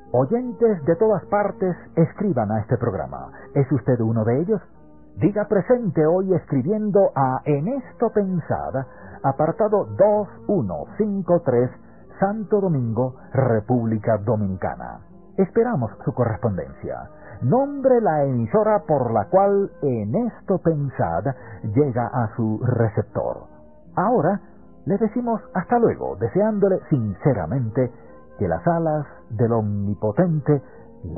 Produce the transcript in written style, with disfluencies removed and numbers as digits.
Oyentes de todas partes, escriban a este programa. ¿Es usted uno de ellos? Diga presente hoy escribiendo a En Esto Pensad, apartado 2153, Santo Domingo, República Dominicana. Esperamos su correspondencia. Nombre la emisora por la cual En Esto Pensad llega a su receptor. Ahora le decimos hasta luego, deseándole sinceramente que las alas del Omnipotente